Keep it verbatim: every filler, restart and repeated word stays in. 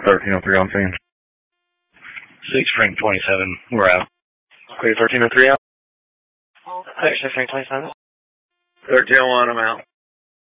thirteen oh three on scene. six Frank twenty-seven, we're out. Clear thirteen oh three out. Clear six Frank twenty-seven. thirteen oh one, I'm out.